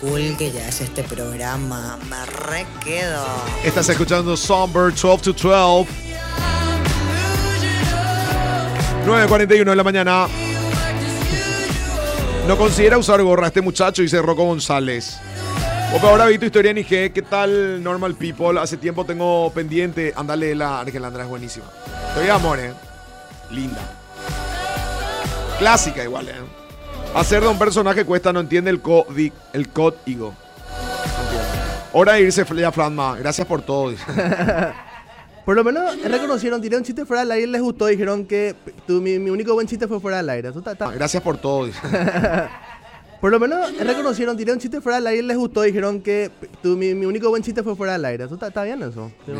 cool que ya es este programa. Me re quedo. Estás escuchando Songbird 12 to 12. 9:41 de la mañana. No considera usar gorra este muchacho, dice Rocco González. Opa, ahora vi tu historia en IG. ¿Qué tal, Normal People? Hace tiempo tengo pendiente. Ándale, la Argelandra es buenísima. Todavía amor, linda. Clásica igual, Hacer de un personaje cuesta, no entiende el código. No hora de irse ya, Flanma. Gracias por todo. Dice. Por lo menos reconocieron, tiré un chiste fuera del aire, les gustó, dijeron que mi único buen chiste fue fuera del aire. Eso está. Gracias por todo. Dice. Por lo menos reconocieron, tiré un chiste fuera del aire, les gustó, dijeron que mi único buen chiste fue fuera del aire. Eso está bien eso. Bien.